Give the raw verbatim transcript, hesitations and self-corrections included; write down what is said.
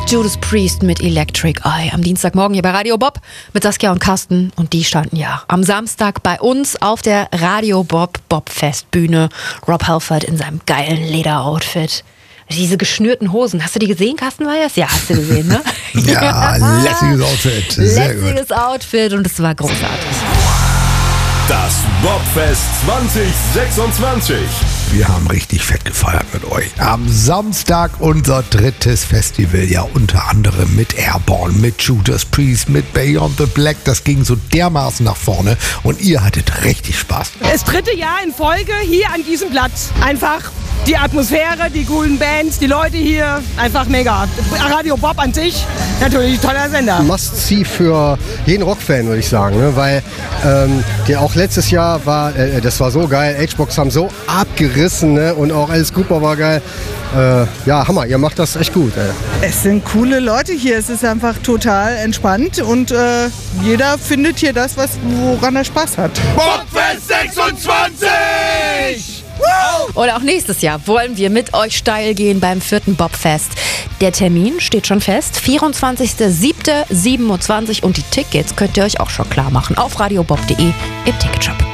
Judas Priest mit Electric Eye am Dienstagmorgen hier bei Radio Bob mit Saskia und Carsten. Und die standen ja am Samstag bei uns auf der Radio Bob Bobfestbühne. Rob Halford in seinem geilen Lederoutfit. Diese geschnürten Hosen, hast du die gesehen, Carsten Weyers? Ja, hast du gesehen, ne? Ja, lässiges Outfit. Sehr lässiges gut. Outfit und es war großartig. Das Bobfest zwanzig sechsundzwanzig. Wir haben richtig fett gefeiert mit euch. Am Samstag unser drittes Festival, ja unter anderem mit Airborne, mit Judas Priest, mit Beyond the Black. Das ging so dermaßen nach vorne und ihr hattet richtig Spaß. Das dritte Jahr in Folge hier an diesem Platz. Einfach die Atmosphäre, die coolen Bands, die Leute hier, einfach mega. Radio Bob an sich, natürlich ein toller Sender. Must-see für jeden Rockfan, würde ich sagen, ne? Weil ähm, der auch letztes Jahr war, äh, das war so geil, H-Box haben so abgerissen, ne? Und auch Alice Cooper war geil. Äh, ja, Hammer, ihr macht das echt gut. Ey. Es sind coole Leute hier, es ist einfach total entspannt und äh, jeder findet hier das, was, woran er Spaß hat. Bobfest sechsundzwanzig! Und auch nächstes Jahr wollen wir mit euch steil gehen beim vierten Bobfest. Der Termin steht schon fest, vierundzwanzigster siebter siebenundzwanzig und die Tickets könnt ihr euch auch schon klar machen auf radiobob punkt de im Ticketshop.